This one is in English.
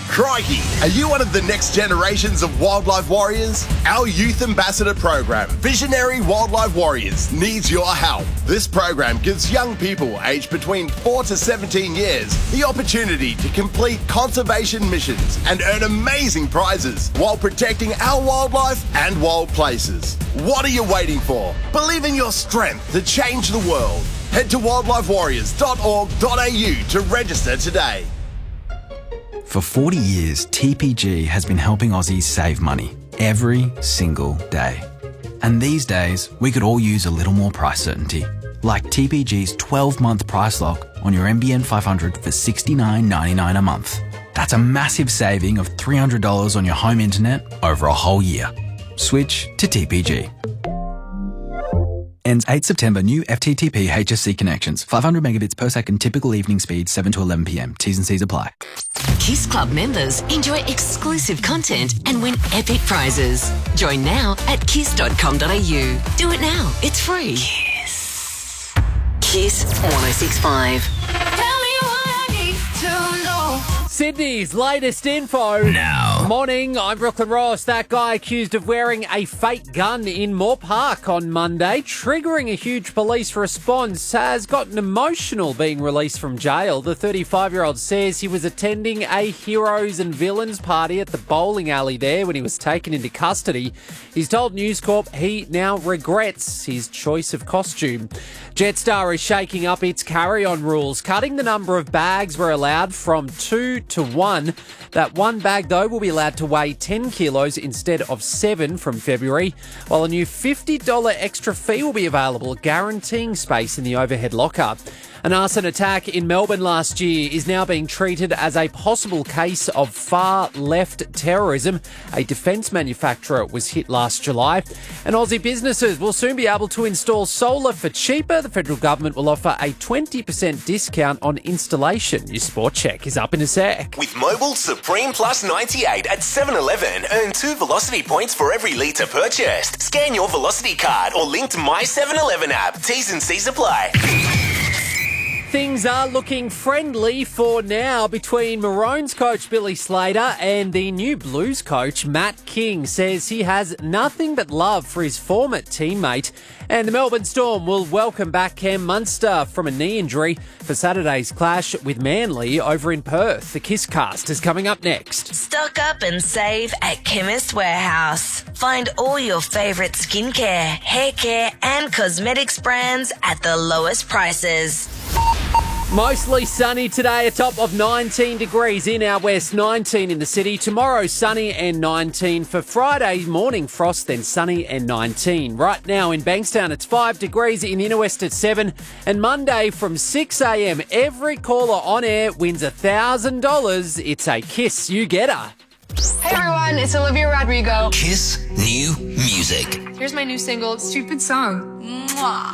Crikey, are you one of the next generations of wildlife warriors? Our youth ambassador program, Visionary Wildlife Warriors, needs your help. This program gives young people aged between 4 to 17 years the opportunity to complete conservation missions and earn amazing prizes while protecting our wildlife and wild places. What are you waiting for? Believe in your strength to change the world. Head to wildlifewarriors.org.au to register today. For 40 years, TPG has been helping Aussies save money every single day. And these days, we could all use a little more price certainty. Like TPG's 12-month price lock on your NBN 500 for $69.99 a month. That's a massive saving of $300 on your home internet over a whole year. Switch to TPG. Ends 8 September. New FTTP HSC connections. 500 megabits per second. Typical evening speed 7 to 11 p.m. T's and C's apply. Kiss Club members enjoy exclusive content and win epic prizes. Join now at kiss.com.au. Do it now. It's free. Kiss. Kiss 106.5. Tell me what I need to know. Sydney's latest info. Now. Morning, I'm Brooklyn Ross. That guy accused of wearing a fake gun in Moore Park on Monday, triggering a huge police response, has gotten emotional being released from jail. The 35-year-old says he was attending a heroes and villains party at the bowling alley there when he was taken into custody. He's told News Corp he now regrets his choice of costume. Jetstar is shaking up its carry-on rules, cutting the number of bags we're allowed from 2 to 1. That one bag, though, will be allowed to weigh 10 kilos instead of 7 from February, while a new $50 extra fee will be available, guaranteeing space in the overhead locker. An arson attack in Melbourne last year is now being treated as a possible case of far-left terrorism. A defence manufacturer was hit last July. And Aussie businesses will soon be able to install solar for cheaper. The federal government will offer a 20% discount on installation. Your sport check is up in a sec. With Mobile Supreme Plus 98 at 7-Eleven, earn 2 Velocity points for every litre purchased. Scan your Velocity card or link to My 7-Eleven app. T's and C's apply. Things are looking friendly for now between Maroons coach Billy Slater and the new Blues coach Matt King. Says he has nothing but love for his former teammate. And the Melbourne Storm will welcome back Cam Munster from a knee injury for Saturday's clash with Manly over in Perth. The Kiss Cast is coming up next. Stock up and save at Chemist Warehouse. Find all your favourite skincare, hair care and cosmetics brands at the lowest prices. Mostly sunny today, a top of 19 degrees in our west, 19 in the city. Tomorrow, sunny and 19. For Friday morning, frost, then sunny and 19. Right now in Bankstown, it's 5 degrees, in Inner West at 7. And Monday from 6 a.m, every caller on air wins $1,000. It's a Kiss You Getter. Hey everyone, it's Olivia Rodrigo. Kiss New Music. Here's my new single, Stupid Song. Mwah.